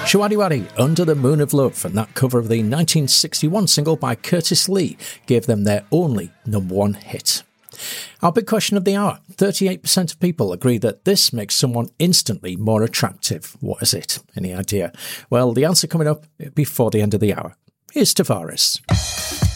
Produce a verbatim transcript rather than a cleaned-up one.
Shawady Waddy, Under the Moon of Love, and that cover of the nineteen sixty-one single by Curtis Lee gave them their only number one hit. Our big question of the hour. thirty-eight percent of people agree that this makes someone instantly more attractive. What is it? Any idea? Well, the answer coming up before the end of the hour. Here's Tavares.